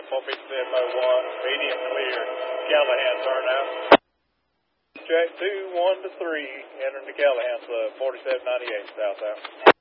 45701, medium clear. Callahan turn out. Check 2, 1 to 3, entering the Callahan Club, 4798 south out.